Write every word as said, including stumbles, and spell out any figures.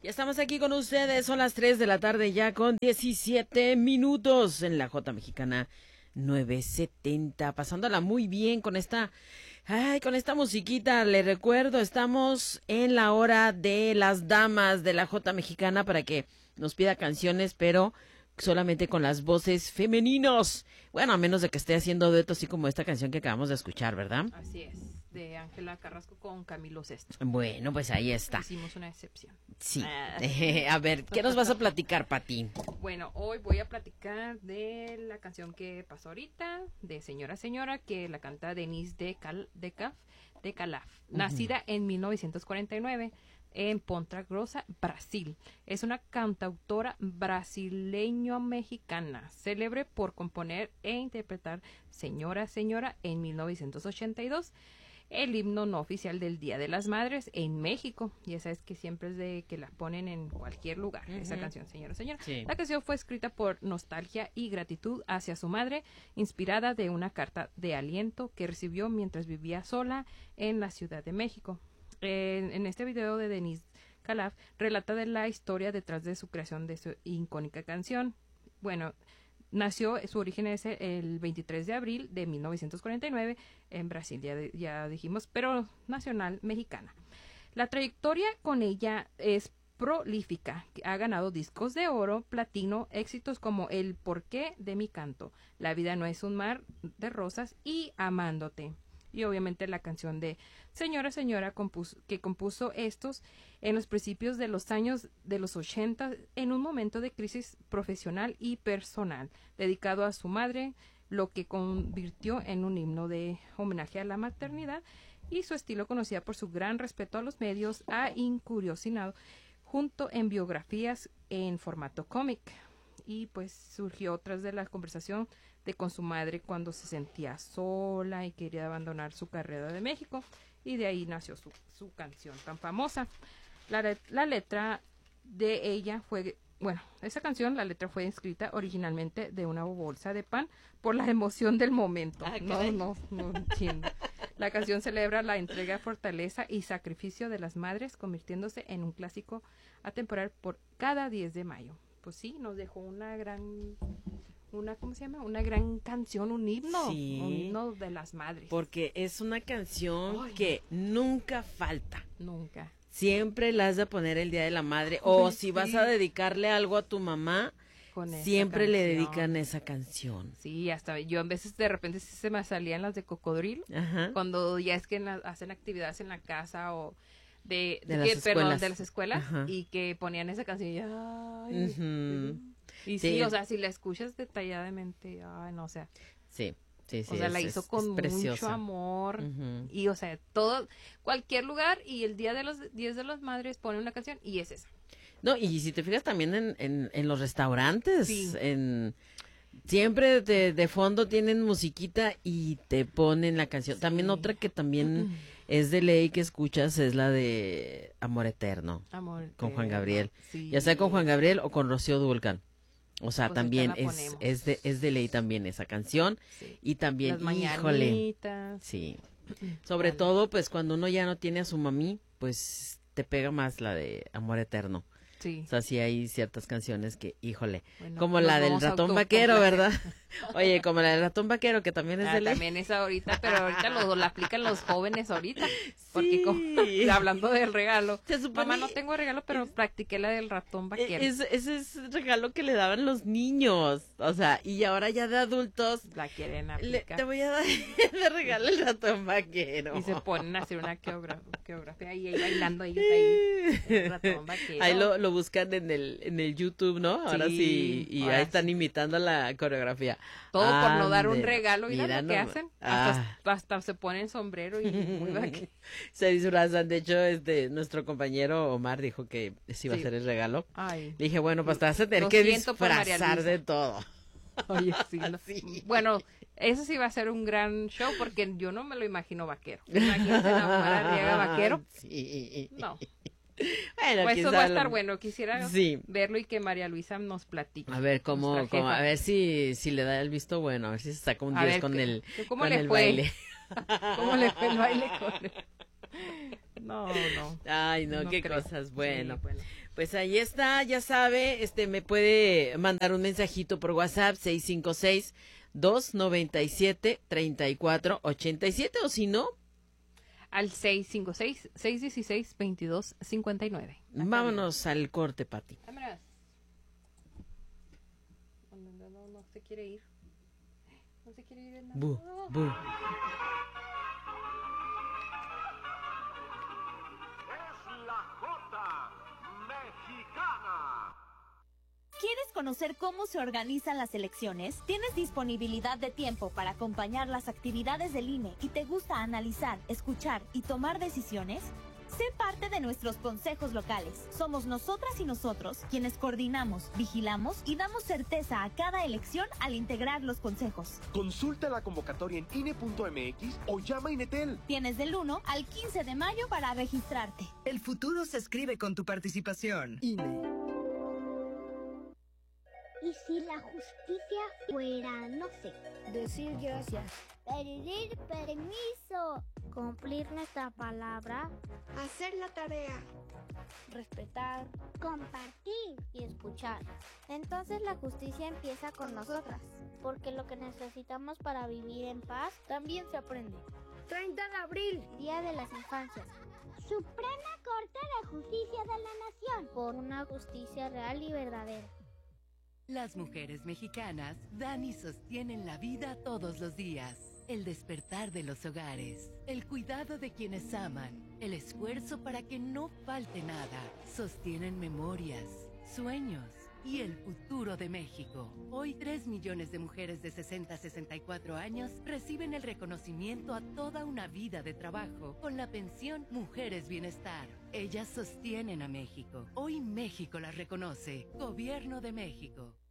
Ya estamos aquí con ustedes, son las tres de la tarde ya con diecisiete minutos en la J Mexicana novecientos setenta, pasándola muy bien con esta, ay, con esta musiquita. Le recuerdo, estamos en la hora de las damas de la J Mexicana para que nos pida canciones, pero solamente con las voces femeninos. Bueno, a menos de que esté haciendo dueto así como esta canción que acabamos de escuchar, ¿verdad? Así es, de Ángela Carrasco con Camilo Sesto. Bueno, pues ahí está. Hicimos una excepción. Sí. Eh, a ver, ¿qué nos vas a platicar, Pati? Bueno, hoy voy a platicar de la canción que pasó ahorita, de Señora Señora, que la canta Denise de, Cal, de, Caf, de Calaf, uh-huh. Nacida en mil novecientos cuarenta y nueve. En Ponta Grossa, Brasil. Es una cantautora brasileño-mexicana, célebre por componer e interpretar Señora Señora en mil novecientos ochenta y dos, el himno no oficial del Día de las Madres en México. Y esa es que siempre es de que la ponen en cualquier lugar, uh-huh. Esa canción, Señora Señora. Sí. La canción fue escrita por nostalgia y gratitud hacia su madre, inspirada de una carta de aliento que recibió mientras vivía sola en la Ciudad de México. En, en este video de Denise Calaf relata de la historia detrás de su creación de su icónica canción. Bueno, nació, su origen es el veintitrés de abril de mil novecientos cuarenta y nueve en Brasil, ya, de, ya dijimos, pero nacional mexicana. La trayectoria con ella es prolífica. Ha ganado discos de oro, platino, éxitos como El porqué de mi canto, La vida no es un mar de rosas y Amándote. Y obviamente la canción de Señora Señora compuso, que compuso estos en los principios de los años de los ochenta, en un momento de crisis profesional y personal, dedicado a su madre, lo que convirtió en un himno de homenaje a la maternidad, y su estilo, conocida por su gran respeto a los medios, ha incursionado junto en biografías en formato cómic. Y pues surgió tras de la conversación de con su madre cuando se sentía sola y quería abandonar su carrera de México, y de ahí nació su, su canción tan famosa. La, la letra de ella fue, bueno, esa canción, la letra fue escrita originalmente de una bolsa de pan por la emoción del momento. Ah, no, no, no entiendo. La canción celebra la entrega, fortaleza y sacrificio de las madres, convirtiéndose en un clásico atemporal por cada diez de mayo. Pues sí, nos dejó una gran, una, ¿cómo se llama? Una gran canción, un himno, sí, un himno de las madres. Porque es una canción Ay, que nunca falta. Nunca. Siempre la has de poner el Día de la Madre, o sí. Si vas a dedicarle algo a tu mamá, Con siempre le dedican esa canción. Sí, hasta yo a veces de repente se me salían las de cocodrilo, Ajá. Cuando ya es que la, hacen actividades en la casa o... De, de, de, las que, perdón, de las escuelas, Ajá. Y que ponían esa canción y, ay, uh-huh. y sí, sí, o sea, si la escuchas detalladamente, ay, no, o sea, sí, sí, sí, o sea, es, la hizo es, con es mucho amor, uh-huh. Y, o sea, todo, cualquier lugar, y el día de los días de las madres pone una canción y es esa. No, y si te fijas también en, en, en los restaurantes, sí. en... Siempre de, de fondo tienen musiquita y te ponen la canción. Sí. También otra que también uh-uh. es de ley que escuchas es la de Amor Eterno. Amor Eterno. Con Juan Gabriel. Sí. Ya sea con Juan Gabriel o con Rocío Dúrcal. O sea, pues también es, es de es de ley también esa canción. Sí. Y también, Las híjole. Sí. Sobre vale. todo, pues cuando uno ya no tiene a su mami, pues te pega más la de Amor Eterno. Sí. O sea, sí hay ciertas canciones que, híjole, bueno, como la del ratón vaquero, ¿verdad? Oye, como la del ratón vaquero, que también es ah, de ley. También es ahorita, pero ahorita lo, lo aplican los jóvenes ahorita. Porque sí. Como, hablando del regalo. Se supone, mamá, no tengo regalo, pero es, practiqué la del ratón vaquero. Ese es, es el regalo que le daban los niños. O sea, y ahora ya de adultos. La quieren aplicar. Le, te voy a dar de regalo el ratón vaquero. Y se ponen a hacer una coreografía y ahí bailando ellos ahí. El ratón vaquero. Ahí lo, lo buscan en el en el YouTube, ¿no? Ahora sí, sí y ahora ahí están sí. imitando la coreografía. Todo ah, por no dar un regalo, y mira lo que no, hacen. Ah. Hasta, hasta se ponen sombrero y muy vaquero. Se disfrazan. De hecho, este nuestro compañero Omar dijo que sí iba sí. a ser el regalo. Ay. Le dije, bueno, pues te vas a tener que disfrazar de todo. Oye, sí, no. sí. Bueno, eso sí va a ser un gran show porque yo no me lo imagino vaquero. Imagínate la Omar Arriaga vaquero. Sí. No. Bueno, pues eso va a estar bueno. Quisiera sí. verlo y que María Luisa nos platique. A ver cómo, cómo a ver si si le da el visto bueno, a ver si se saca un diez con que, el ¿cómo con le el fue? baile. ¿Cómo le fue el baile con él? No, no. Ay, no, no qué creo. Cosas. Bueno. Sí, bueno. Pues ahí está, ya sabe, este me puede mandar un mensajito por WhatsApp seis cinco seis, dos nueve siete, tres cuatro ocho siete o si no, al seis cinco seis, seis uno seis, dos dos cinco nueve. Vámonos al corte, Pati. Vámonos. No, no, no, no se quiere ir. No se quiere ir de nada. Bu, bu. ¿Quieres conocer cómo se organizan las elecciones? ¿Tienes disponibilidad de tiempo para acompañar las actividades del I N E y te gusta analizar, escuchar y tomar decisiones? Sé parte de nuestros consejos locales. Somos nosotras y nosotros quienes coordinamos, vigilamos y damos certeza a cada elección al integrar los consejos. Consulta la convocatoria en I N E punto M X o llama a Inetel. Tienes del uno al quince de mayo para registrarte. El futuro se escribe con tu participación. I N E. ¿Y si la justicia fuera, no sé, decir gracias, pedir permiso, cumplir nuestra palabra, hacer la tarea, respetar, compartir y escuchar? Entonces la justicia empieza con nosotras, porque lo que necesitamos para vivir en paz también se aprende. treinta de abril, Día de las Infancias. Suprema Corte de Justicia de la Nación, por una justicia real y verdadera. Las mujeres mexicanas dan y sostienen la vida todos los días. El despertar de los hogares, el cuidado de quienes aman, el esfuerzo para que no falte nada. Sostienen memorias, sueños y el futuro de México. Hoy tres millones de mujeres de sesenta a sesenta y cuatro años reciben el reconocimiento a toda una vida de trabajo con la pensión Mujeres Bienestar. Ellas sostienen a México. Hoy México las reconoce. Gobierno de México.